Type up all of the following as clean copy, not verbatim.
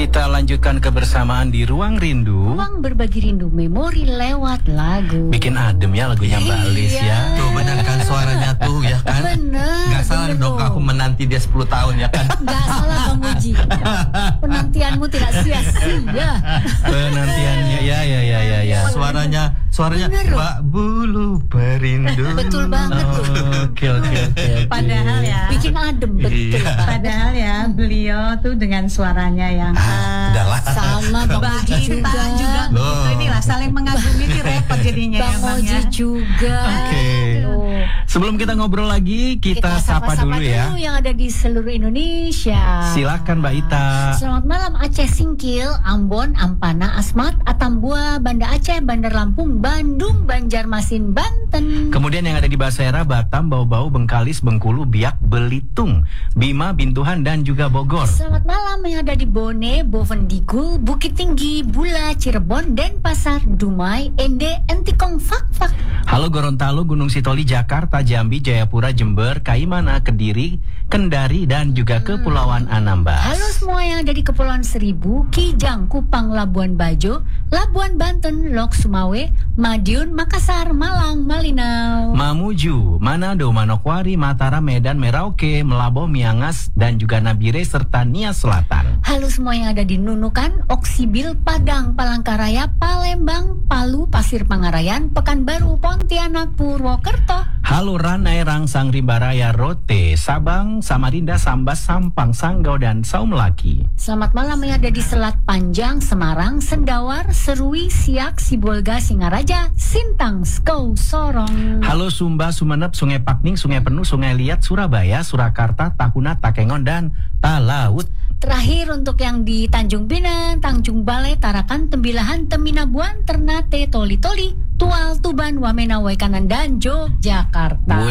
Kita lanjutkan kebersamaan di Ruang Rindu. Ruang berbagi rindu memori lewat lagu. Bikin adem ya lagunya Mbak Lis ya. Tuh benar kan suaranya tuh ya kan. Bener. Gak salah dong aku menanti dia 10 tahun ya kan. Gak salah Bang Uji. Penantianmu tidak sia-sia. Penantiannya ya. Suaranya Bener, Mbak Bulu Perindu. Betul banget tuh. Oke. Padahal ya. Bikin adem betul. Iya. Padahal ya beliau tuh dengan suaranya yang Udahlah. Sama Bang Mbak Uji Intan juga. Loh. Inilah saling mengagumi nih repot jadinya ya Bang Bang Uji ya. juga. Oke. Tuh. Sebelum kita ngobrol lagi, kita sapa dulu ya. yang ada di seluruh Indonesia. Silakan Mbak Ita. Selamat malam Aceh Singkil, Ambon, Ampana, Asmat, Atambua, Banda Aceh, Bandar Lampung, Bandung, Banjarmasin, Banten. Kemudian yang ada di Basera, Batam, Bau-Bau, Bengkalis, Bengkulu, Biak, Belitung, Bima, Bintuhan, dan juga Bogor. Selamat malam yang ada di Bone, Bovendigul, Bukit Tinggi, Bula, Cirebon, Denpasar, Dumai, Ende, Entikong, Fak. Halo Gorontalo, Gunung Sitoli, Jakarta, Jambi, Jayapura, Jember, Kaimana, Kediri, Kendari, dan juga Kepulauan Anambas. Halo semua yang ada di Kepulauan Seribu, Kijang, Kupang, Labuan Bajo, Labuan Banten, Lok Sumawe, Madiun, Makassar, Malang, Malinau. Mamuju, Manado, Manokwari, Mataram, Medan, Merauke, Melabo, Miangas, dan juga Nabire, serta Nias Selatan. Halo semua yang ada di Nunukan, Oksibil, Padang, Palangkaraya, Palembang, Palu, Pasir Pangarayan, Pekanbaru, Pontianak, Purwokerto. Halo Ranai, Rangsang, Rimbaraya, Rote, Sabang, Samarinda, Sambas, Sampang, Sanggau, dan Saumlaki. Selamat malam yang ada di Selat Panjang, Semarang, Sendawar, Serui, Siak, Sibolga, Singaraja, Sintang, Skou, Sorong. Halo Sumba, Sumeneb, Sungai Pakning, Sungai Penuh, Sungai Liat, Surabaya, Surakarta, Tahuna, Takengon, dan Talaut. Terakhir untuk yang di Tanjung Pinang, Tanjung Balai, Tarakan, Tembilahan, Teminabuan, Ternate, Toli-Toli, Tual, Tuban, Wamena, Waikanan, dan Yogyakarta.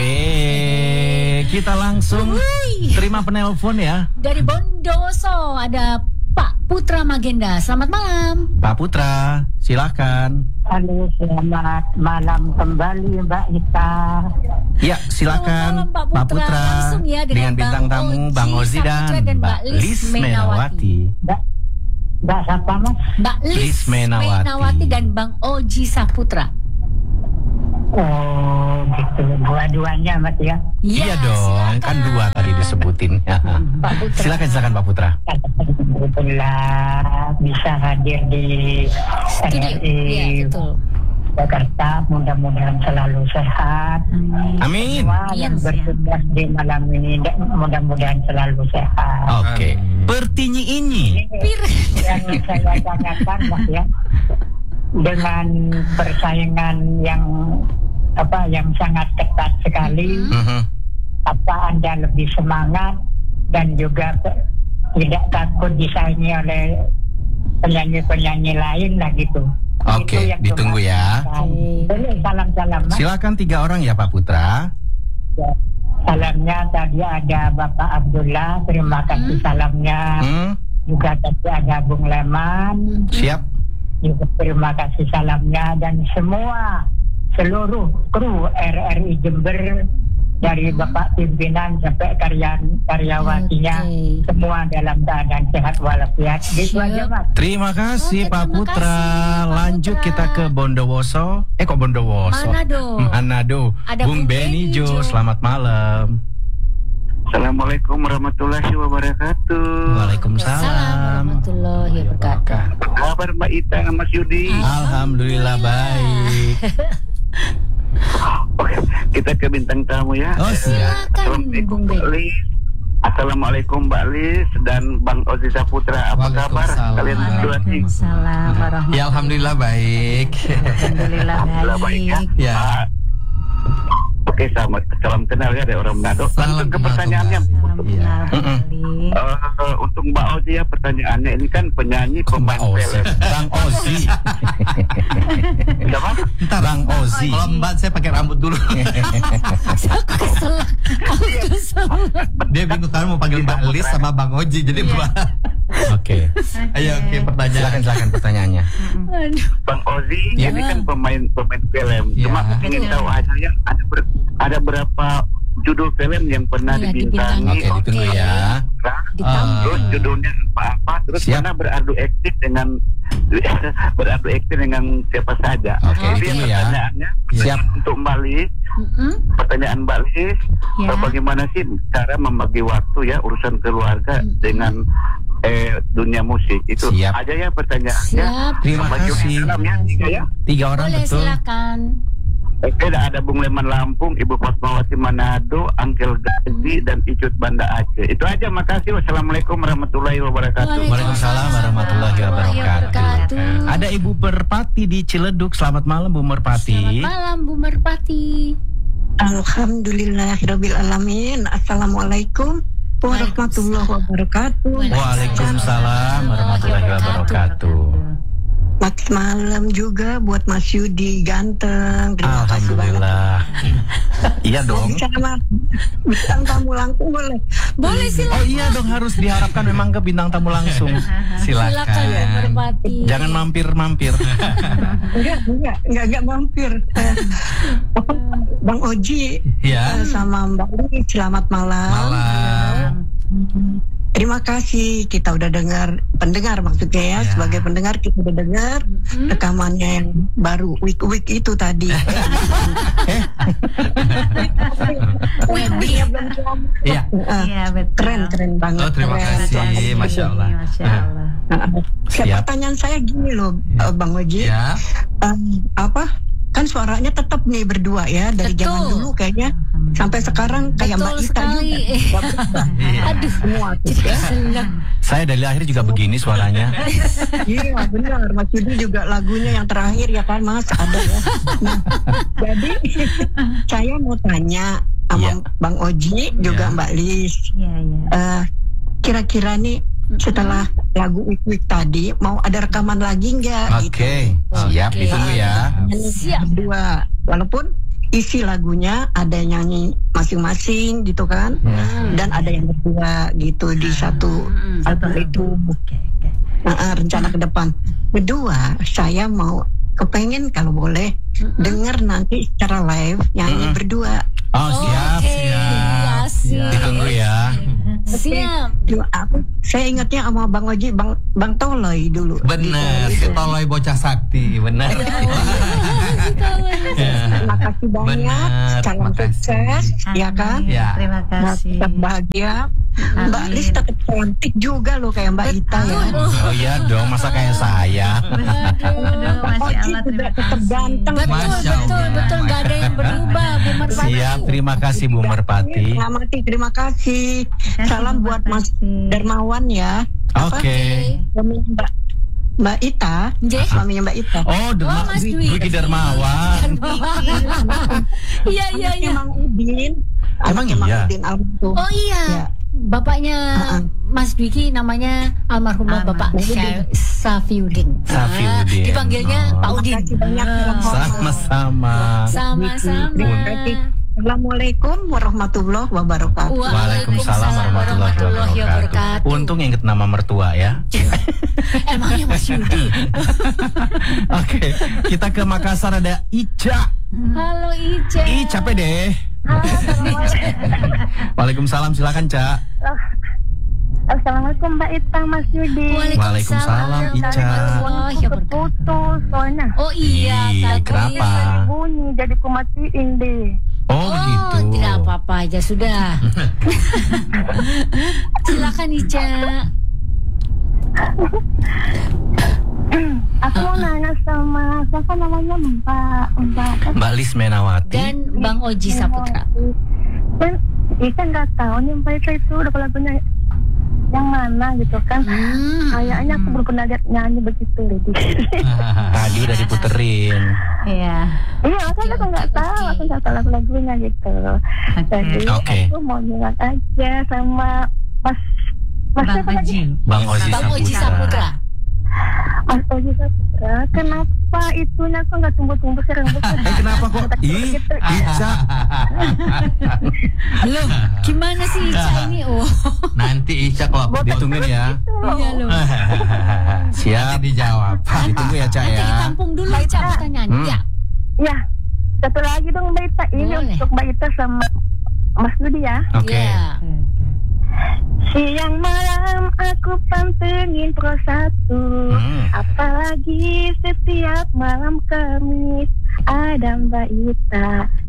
Weh, kita langsung terima penelpon ya. Dari Bondowoso ada Pak Putra Magenda. Selamat malam. Pak Putra, silakan. Halo, selamat malam kembali Mbak Ita. Ya, silakan Selamat malam, Pak Putra. Langsung ya dengan bintang tamu Bang Ozi dan Mbak Lis Menawati. Mbak siapa Mas? Mbak Lis Menawati dan Bang Oji Saputra. Oh gitu, dua-duanya Mas ya. Iya dong, silakan. kan dua tadi disebutin. Pak Putra. Silakan Pak Putra. Alhamdulillah bisa hadir di Studio. RRI Iya, betul. Jakarta, mudah-mudahan selalu sehat. Amin. Semua yang Yes, bertugas di malam ini mudah-mudahan selalu sehat. Oke. Pertinyi ini. Yang saya tanyakan Mas ya, dengan persaingan yang sangat ketat sekali, apa Anda lebih semangat dan juga tidak takut disaingi oleh penyanyi-penyanyi lain lah gitu. Oke, Itu yang ditunggu ya. Boleh salam-salam Mas. Silakan 3 orang ya Pak Putra. Ya. Salamnya tadi ada Bapak Abdullah, terima kasih salamnya. Juga tadi ada Bung Leman. Siap. Juga terima kasih salamnya dan seluruh kru RRI Jember dari Bapak pimpinan sampai karyawatinya semua dalam keadaan sehat walafiat. Gitu aja Mas. Terima kasih Oke, Pak terima Putra. kasih, Pak Lanjut Putra. kita ke Bondowoso. Kok Bondowoso? Manado. Ada Bung Bung Beni Beni Jo, Jo. selamat malam. Assalamualaikum warahmatullahi wabarakatuh. Waalaikumsalam. warahmatullahi wabarakatuh. Apa kabar Mbak Ita dan Mas Yudi? Alhamdulillah baik. Oke, kita ke bintang tamu ya. Oh, siap. Assalamualaikum Bung Mbak Beni. Lis. Assalamualaikum Mbak Lis dan Bang Ozi Saputra. Apa kabar Waalaikumsalam. kalian berdua nih? Waalaikumsalam warahmatullahi Ya alhamdulillah baik. Alhamdulillah Alhamdulillah baik ya. baik. Ya. Oke, salam kenal ya dari orang Manado. Langsung ke pertanyaannya. Salam Iya. kenal kembali. Untuk Mbak Ozi ya, pertanyaannya ini kan penyanyi pemain Bang Ozi. film. Bang Ozi. Siapa? Bang Ozi. Kalau Mbak saya pakai rambut dulu. Aku kesel. Dia bingung kan mau panggil Mbak Lis sama Bang Oji. Jadi Mbak. Oke. Ayo oke pertanyaan. Silakan pertanyaannya. Aduh. Bang Ozi Ya. ini kan pemain film. Ya. Cuma aku ingin tahu aja ya ada berapa judul film yang pernah Iya, dibintangi. Oke, ditunggu ya. Terus judulnya apa? Terus Siap. pernah beradu aktif dengan siapa saja. Oke, Jadi ditunggu ya. pertanyaannya Siap. untuk Mbak Lis, pertanyaan Mbak Lis, Ya. bagaimana sih cara membagi waktu ya urusan keluarga dengan dunia musik itu Siap. aja ya pertanyaannya. Siap. Terima Maju kasih. salam ya, 3 ya. 3 orang Boleh, betul. silakan. Oke, ada Bung Leman Lampung, Ibu Fatmawati Manado, Angkel Gazi, dan Icut Banda Aceh. Itu aja, makasih. Wassalamualaikum warahmatullahi wabarakatuh. Waalaikumsalam warahmatullahi wabarakatuh. Ada Ibu Merpati di Ciledug. Selamat malam Bu Merpati. Selamat malam Bu Merpati. Alhamdulillahirabbil alamin. Assalamualaikum warahmatullahi wabarakatuh. Waalaikumsalam warahmatullahi wabarakatuh. Selamat malam juga buat Mas Yudi ganteng. Terima kasih banget. Alhamdulillah. Iya dong. Sama bintang tamu langsung boleh. Boleh Oh silakan. iya dong, harus diharapkan memang ke bintang tamu langsung. Silakan Bu Silakan. Merpati. Jangan mampir-mampir. Enggak mampir. Bang Oji Ya. sama Mbak Uli, selamat malam. Malam. Terima kasih, kita udah pendengar maksudnya ya, sebagai pendengar kita udah dengar rekamannya yang baru week itu tadi. Webi. Iya. Iya, betul. Keren banget. Oh, terima keren. kasih. Masya Allah. Masya Allah. Siap. Pertanyaan saya gini loh, Bang Oji. Ya. Kan suaranya tetap nih berdua ya dari Betul. zaman dulu kayaknya sampai sekarang kayak Betul Mbak Ita sekali. juga. Nggak berubah. Aduh. Semua tuh Jadi ya. senang. Saya dari lahir juga begini suaranya. Iya benar, Mas Yudi juga lagunya yang terakhir ya kan Mas ada ya. Nah, jadi saya mau tanya sama Iya. Bang Oji juga Iya. Mbak Lis. Iya, iya. Kira-kira nih setelah lagu Week tadi mau ada rekaman lagi nggak? Oke, siap, Oke. ditunggu ya. Siap. Berdua, walaupun isi lagunya ada yang nyanyi masing-masing gitu kan, dan ada yang berdua gitu di satu album itu. Rencana ke depan. Kedua, saya mau kepengen kalau boleh denger nanti secara live nyanyi berdua. Oh, siap. Oke, iya, siap. Ditunggu ya. Siap. Saya ingatnya sama Bang Oji, Bang Toloy dulu. Bener. Si Toloy bocah sakti. Bener. Terima kasih banyak. Benar, Salam makasih. sukses, ya kan? Amin. Ya. Terima Nah, kasih. tetap bahagia. Mbak Amin. Lis tetap cantik juga loh kayak Mbak Ita ya. Oh iya dong, masa kayak saya. Aduh, Masya Oji Allah, juga terima tetap kasih. ganteng. Betul, Masya betul, Allah. betul. Gak ada yang berubah Bu Merpati. Siap, terima kasih Bu Merpati. Selamat, terima kasih. Salam buat Mas Darmawan ya. Oke. Suaminya Mbak Ita, Nggih. suaminya Mbak Ita. Oh, Mas Dwi. Dwiki Darmawan. Iya, iya, iya. Emang Udin. Emang Anaknya Mang iya? Udin almarhum. Oh iya. Ya. Bapaknya Mas Dwiki namanya almarhumah Bapak Safiuddin. Safiuddin. Dipanggilnya Pak Udin. Terima kasih banyak. Sama-sama. Sama-sama. Terima kasih. Assalamualaikum warahmatullahi wabarakatuh. Waalaikumsalam warahmatullahi wabarakatuh. Untung inget nama mertua ya. Emangnya Mas Yudi. Oke, kita ke Makassar ada Ica. Halo Ica. Ih, capek deh. Waalaikumsalam, silakan Ca. Assalamualaikum Mbak Ita, Mas Yudi. Waalaikumsalam, Ica. warahmatullahi wabarakatuh. Putus soalnya. Oh iya, Ih, tadi. kenapa? Bunyi jadi kumatiin deh. Oh, begitu. Tidak apa-apa aja sudah. Silakan Ica. Aku mau nanya sama siapa namanya Mbak Lis Menawati. Dan Bang Oji Saputra. Dan Ika nggak tahu nih Mbak Ita itu udah lagunya yang mana gitu kan. Kayaknya aku belum pernah lihat nyanyi begitu loh. Tadi udah diputerin. Iya. Iya, aku nggak tahu, aku nggak tahu lagu-lagunya gitu. Jadi Oke. aku mau nyanyi aja sama Mas Bang siapa lagi? Oji. Bang Oji Bang Oji Saputra. Saputra. Mas Oji Saputra, kenapa itunya kok nggak tumbuh-tumbuh sih rambutnya? Kenapa kok? Ih, Ica. Loh, gimana sih Ica ini? Oh, Nanti Ica kalau aku Ditungguin ya. iya loh. Siap. dijawab. Ditunggu ya, Ca Nanti ya. ditampung dulu Ica pertanyaannya. Ya. Ya, satu lagi dong Mbak Ita. Ini Boleh. untuk Mbak Ita sama Mas Budi ya. Oke. Ya. Siang malam aku pantengin Pro 1. Apalagi setiap malam Kamis ada Mbak Ita